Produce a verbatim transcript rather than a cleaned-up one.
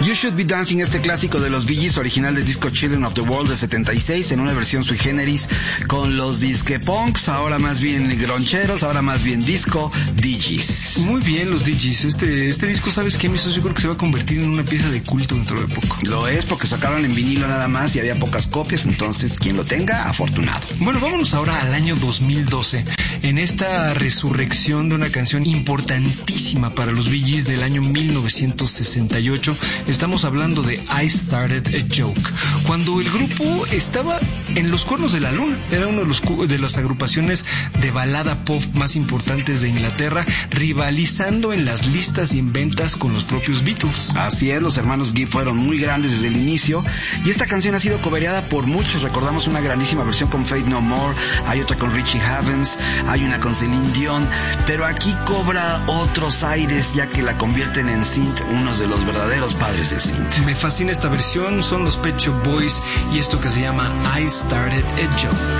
You Should Be Dancing, este clásico de los Bee Gees, original del disco Children of the World de setenta y seis, en una versión sui generis con los disque punks, ahora más bien groncheros, ahora más bien disco, Bee Gees. Muy bien, los Bee Gees. Este, este disco, ¿sabes qué, mi socio? Yo creo que se va a convertir en una pieza de culto dentro de poco. Lo es, porque sacaron en vinilo nada más y había pocas copias, entonces quien lo tenga, afortunado. Bueno, vámonos ahora al año dos mil doce, en esta resurrección de una canción importantísima para los Bee Gees del año mil novecientos sesenta y ocho. Estamos hablando de I Started a Joke, cuando el grupo estaba en los cuernos de la luna. Era uno de, los, de las agrupaciones de balada pop más importantes de Inglaterra, rivalizando en las listas y en ventas con los propios Beatles. Así es, los hermanos Gibb fueron muy grandes desde el inicio, y esta canción ha sido cobereada por muchos. Recordamos una grandísima versión con Faith No More, hay otra con Richie Havens, hay una con Celine Dion, pero aquí cobra otros aires, ya que la convierten en synth, unos de los verdaderos padres del synth. Me fascina esta versión, son los Pet Shop Boys y esto que se llama I Started a Joke.